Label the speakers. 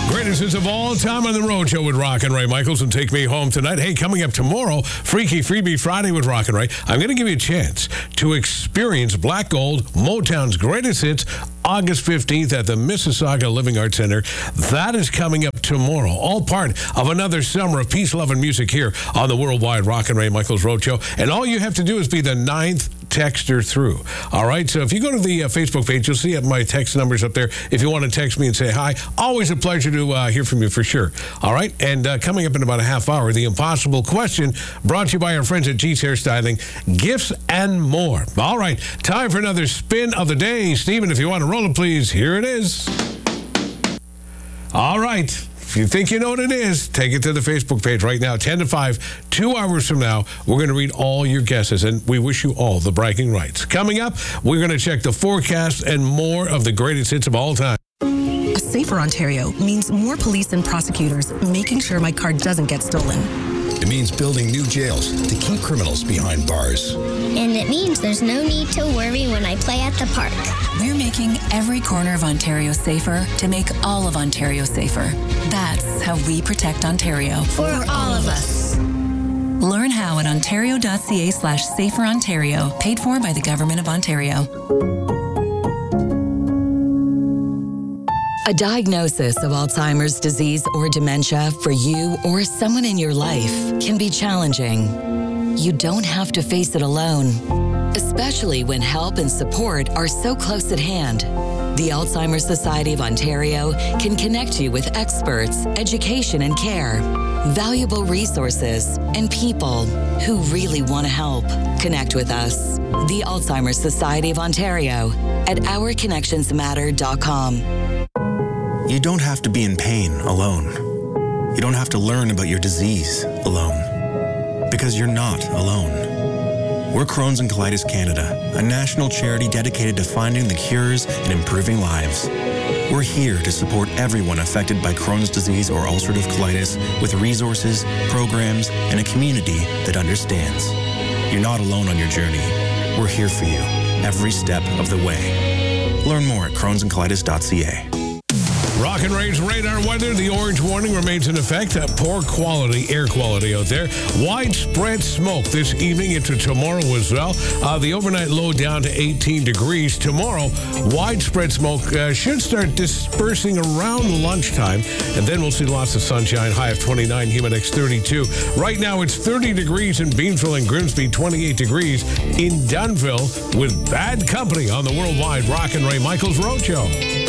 Speaker 1: Greatest hits of all time on the Road Show with Rock and Ray Michaels and Take Me Home Tonight. Hey, coming up tomorrow, Freaky Freebie Friday with Rock and Ray. I'm going to give you a chance to experience Black Gold, Motown's greatest hits, August 15th at the Mississauga Living Arts Center. That is coming up tomorrow. All part of another summer of peace, love, and music here on the Worldwide Rock and Ray Michaels Road Show. And all you have to do is be the 9th texter through. All right, so if you go to the Facebook page, you'll see my text numbers up there if you want to text me and say hi. Always a pleasure to hear from you for sure. All right, and coming up in about a half hour, the impossible question brought to you by our friends at G's Hairstyling, gifts and more. All right, time for another spin of the day. Stephen, if you want to roll it, please, here it is. All right. If you think you know what it is, take it to the Facebook page right now, 10 to 5, 2 hours from now. We're going to read all your guesses, and we wish you all the bragging rights. Coming up, we're going to check the forecast and more of the greatest hits of all time.
Speaker 2: A safer Ontario means more police and prosecutors making sure my car doesn't get stolen.
Speaker 3: It means building new jails to keep criminals behind bars.
Speaker 4: And it means there's no need to worry when I play at the park.
Speaker 5: We're making every corner of Ontario safer to make all of Ontario safer. That's how we protect Ontario.
Speaker 4: For all of us.
Speaker 5: Learn how at ontario.ca/saferontario, paid for by the Government of Ontario.
Speaker 6: A diagnosis of Alzheimer's disease or dementia for you or someone in your life can be challenging. You don't have to face it alone, especially when help and support are so close at hand. The Alzheimer's Society of Ontario can connect you with experts, education and care, valuable resources, and people who really want to help. Connect with us, the Alzheimer's Society of Ontario, at ourconnectionsmatter.com.
Speaker 7: You don't have to be in pain alone. You don't have to learn about your disease alone. Because you're not alone. We're Crohn's and Colitis Canada, a national charity dedicated to finding the cures and improving lives. We're here to support everyone affected by Crohn's disease or ulcerative colitis with resources, programs, and a community that understands. You're not alone on your journey. We're here for you every step of the way. Learn more at crohnsandcolitis.ca.
Speaker 1: Rock and Ray's radar weather. The orange warning remains in effect. Poor quality, air quality out there. Widespread smoke this evening into tomorrow as well. The overnight low down to 18 degrees. Tomorrow, widespread smoke should start dispersing around lunchtime. And then we'll see lots of sunshine. High of 29, Humidex 32. Right now, it's 30 degrees in Beamsville and Grimsby, 28 degrees in Dunnville with Bad Company on the Worldwide Rock and Ray Michaels Road Show.